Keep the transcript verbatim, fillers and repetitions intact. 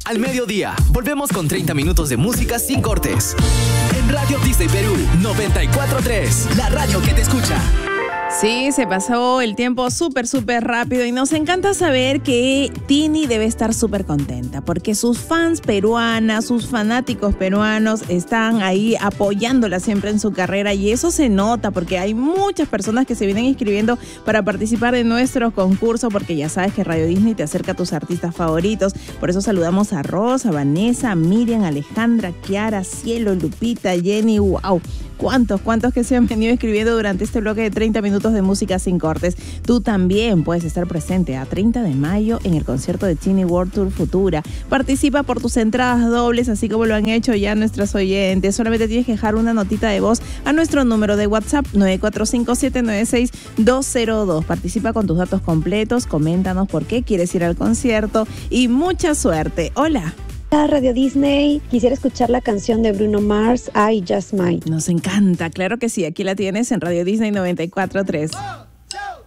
Al mediodía, volvemos con treinta minutos de música sin cortes. En Radio Disney Perú noventa y cuatro punto tres, la radio que te escucha. Sí, se pasó el tiempo súper, súper rápido y nos encanta saber que Tini debe estar súper contenta porque sus fans peruanas, sus fanáticos peruanos están ahí apoyándola siempre en su carrera y eso se nota porque hay muchas personas que se vienen inscribiendo para participar de nuestros concursos porque ya sabes que Radio Disney te acerca a tus artistas favoritos. Por eso saludamos a Rosa, Vanessa, Miriam, Alejandra, Kiara, Cielo, Lupita, Jenny, wow. ¿Cuántos, cuántos que se han venido escribiendo durante este bloque de treinta minutos de música sin cortes? Tú también puedes estar presente a treinta de mayo en el concierto de Tini World Tour Futura. Participa por tus entradas dobles, así como lo han hecho ya nuestros oyentes. Solamente tienes que dejar una notita de voz a nuestro número de WhatsApp nueve cuatro cinco siete nueve seis dos cero dos. Participa con tus datos completos, coméntanos por qué quieres ir al concierto y mucha suerte. Hola. Radio Disney, quisiera escuchar la canción de Bruno Mars, I Just Might. Nos encanta, claro que sí, aquí la tienes en Radio Disney noventa y cuatro punto tres.